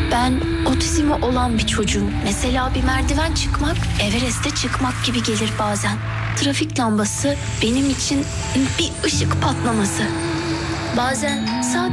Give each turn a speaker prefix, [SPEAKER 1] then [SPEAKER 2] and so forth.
[SPEAKER 1] Ben otizmi olan bir çocuğum. Mesela bir merdiven çıkmak, Everest'e çıkmak gibi gelir bazen. Trafik lambası benim için bir ışık patlaması. Bazen sadece